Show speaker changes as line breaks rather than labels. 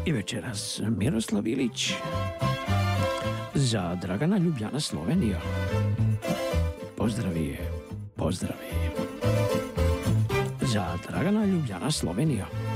I večeras Miroslav Ilić za Dragana Ljubljana Slovenija. Pozdravi za Dragana Ljubljana Slovenija.